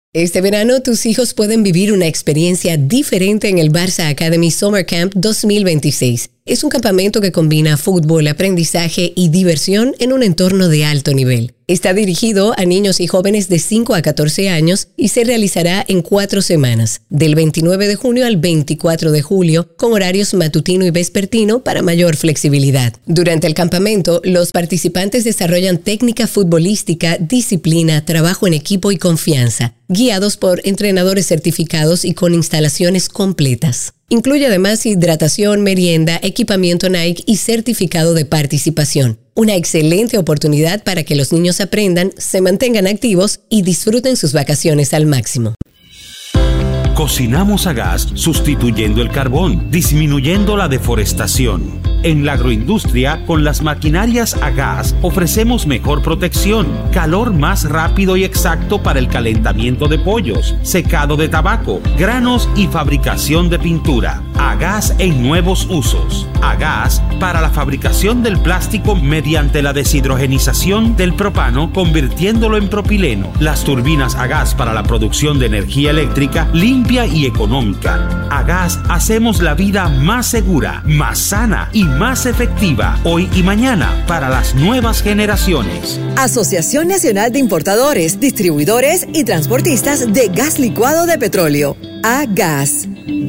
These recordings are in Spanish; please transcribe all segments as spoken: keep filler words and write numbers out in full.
Este verano tus hijos pueden vivir una experiencia diferente en el Barça Academy Summer Camp dos mil veintiséis. Es un campamento que combina fútbol, aprendizaje y diversión en un entorno de alto nivel. Está dirigido a niños y jóvenes de cinco a catorce años y se realizará en cuatro semanas, del veintinueve de junio al veinticuatro de julio, con horarios matutino y vespertino para mayor flexibilidad. Durante el campamento, los participantes desarrollan técnica futbolística, disciplina, trabajo en equipo y confianza, guiados por entrenadores certificados y con instalaciones completas. Incluye además hidratación, merienda, equipamiento Nike y certificado de participación. Una excelente oportunidad para que los niños aprendan, se mantengan activos y disfruten sus vacaciones al máximo. Cocinamos a gas sustituyendo el carbón, disminuyendo la deforestación. En la agroindustria, con las maquinarias a gas, ofrecemos mejor protección, calor más rápido y exacto para el calentamiento de pollos, secado de tabaco, granos y fabricación de pintura. A gas en nuevos usos. A gas para la fabricación del plástico mediante la deshidrogenización del propano, convirtiéndolo en propileno. Las turbinas a gas para la producción de energía eléctrica limpia y económica. A gas hacemos la vida más segura, más sana y más efectiva hoy y mañana para las nuevas generaciones. Asociación Nacional de Importadores, Distribuidores y Transportistas de Gas Licuado de Petróleo. A-Gas.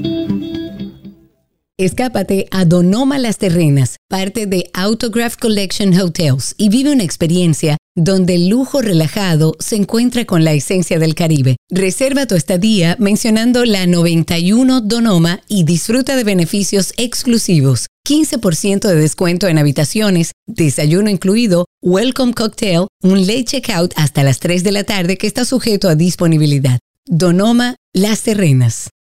Escápate a Donoma Las Terrenas, parte de Autograph Collection Hotels, y vive una experiencia donde el lujo relajado se encuentra con la esencia del Caribe. Reserva tu estadía mencionando la noventa y uno Donoma y disfruta de beneficios exclusivos. quince por ciento de descuento en habitaciones, desayuno incluido, welcome cocktail, un late checkout hasta las tres de la tarde que está sujeto a disponibilidad. Donoma Las Terrenas.